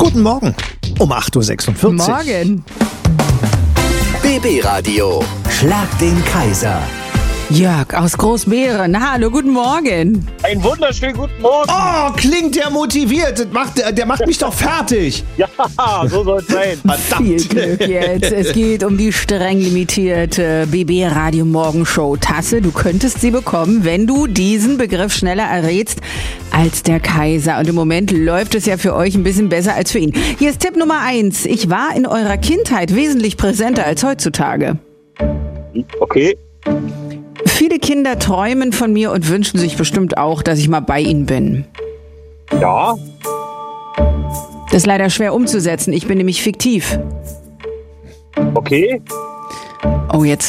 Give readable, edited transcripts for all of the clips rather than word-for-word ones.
Guten Morgen um 8.46 Uhr. Morgen. BB Radio. Schlag den Kaiser. Jörg aus Großbeeren. Hallo, guten Morgen. Einen wunderschönen guten Morgen. Oh, klingt der motiviert. Der macht mich doch fertig. Ja, so soll es sein. Viel Verdammt. Glück jetzt. Es geht um die streng limitierte BB Radio Morgenshow Tasse. Du könntest sie bekommen, wenn du diesen Begriff schneller errätst als der Kaiser. Und im Moment läuft es ja für euch ein bisschen besser als für ihn. Hier ist Tipp Nummer 1. Ich war in eurer Kindheit wesentlich präsenter als heutzutage. Okay. Viele Kinder träumen von mir und wünschen sich bestimmt auch, dass ich mal bei ihnen bin. Ja. Das ist leider schwer umzusetzen. Ich bin nämlich fiktiv. Okay. Oh, jetzt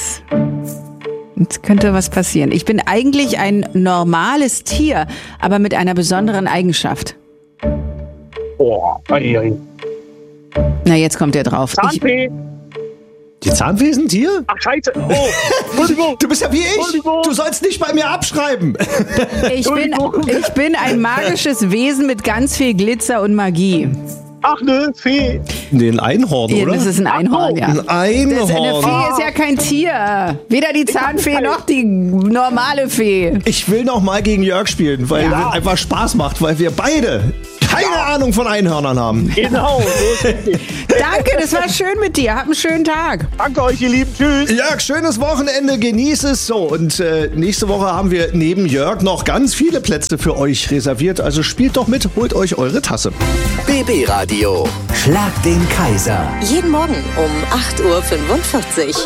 könnte was passieren. Ich bin eigentlich ein normales Tier, aber mit einer besonderen Eigenschaft. Oh, ei. Na, jetzt kommt er drauf. Zahnfee. Die Zahnwesentier? Ach, scheiße. Oh, Entschuldigung. Du bist ja wie ich. Entschuldigung. Du sollst nicht bei mir abschreiben. Ich bin ein magisches Wesen mit ganz viel Glitzer und Magie. Ach, ne, Fee. Nee, ein Einhorn, Ja, oder? das ist ein Einhorn, ja. Ein Einhorn. Eine Fee ist ja kein Tier. Weder die Zahnfee noch die normale Fee. Ich will noch mal gegen Jörg spielen, weil es einfach Spaß macht, weil wir beide keine Ahnung von Einhörnern haben. Genau, so ist es. Danke, das war schön mit dir. Hab einen schönen Tag. Danke euch, ihr Lieben. Tschüss. Jörg, schönes Wochenende, genieß es. So, und nächste Woche haben wir neben Jörg noch ganz viele Plätze für euch reserviert. Also spielt doch mit, holt euch eure Tasse. BB Radio. Schlag den Kaiser. Jeden Morgen um 8.45 Uhr.